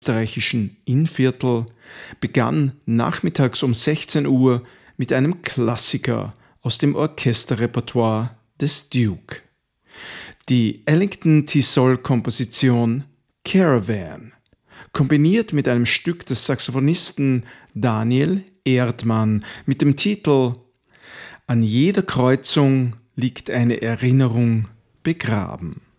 österreichischen Innviertel begann nachmittags um 16 Uhr mit einem Klassiker aus dem Orchesterrepertoire des Duke. Die Ellington Tisol-Komposition Caravan, kombiniert mit einem Stück des Saxophonisten Daniel Erdmann mit dem Titel An jeder Kreuzung liegt eine Erinnerung begraben.